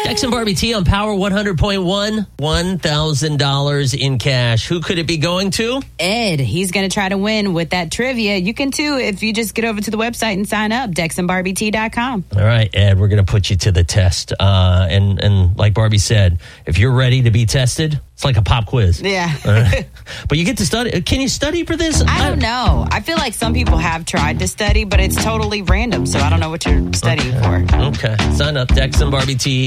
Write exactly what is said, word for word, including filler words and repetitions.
Dex and Barbie T on Power one hundred point one. one thousand dollars in cash. Who could it be going to? Ed. He's going to try to win with that trivia. You can too if you just get over to the website and sign up, dex and barbie t dot com. All right, Ed, we're going to put you to the test. Uh, and, and like Barbie said, if you're ready to be tested, it's like a pop quiz. Yeah. uh, but you get to study. Can you study for this? I don't know. I feel like some people have tried to study, but it's totally random. So I don't know what you're studying okay. for. Okay. Sign up, Dex and Barbie T.